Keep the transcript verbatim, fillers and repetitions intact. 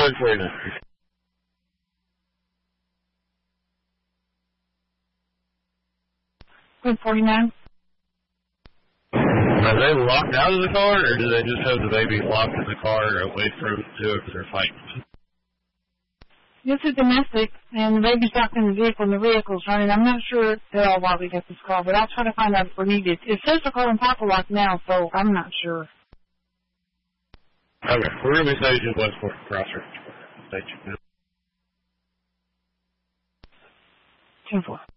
Good for you now. Good forty-nine. Are they locked out of the car, or do they just have the baby locked in the car away from whoever they're fighting? This is domestic, and the baby's locked in the vehicle, and the vehicle's running. I'm not sure at all why we got this call, but I'll try to find out if we're needed. It says they're calling Papa Lock now, so I'm not sure. Okay, we're going to be staging Westport Crossroads. Station. ten four.